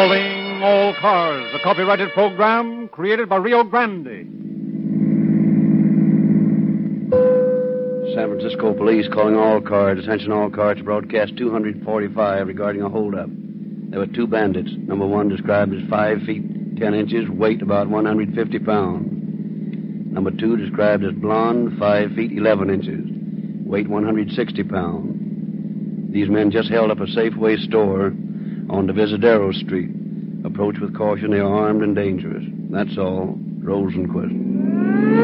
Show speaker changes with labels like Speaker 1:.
Speaker 1: Calling All Cars, a copyrighted program created by Rio Grande.
Speaker 2: San Francisco Police calling all cars. Attention all cars to broadcast 245 regarding a holdup. There were two bandits. Number one described as 5 feet 10 inches, weight about 150 pounds. Number two described as blonde, 5 feet 11 inches, weight 160 pounds. These men just held up a Safeway store on Divisadero Street. Approach with caution. They are armed and dangerous. That's all. Rosenquist.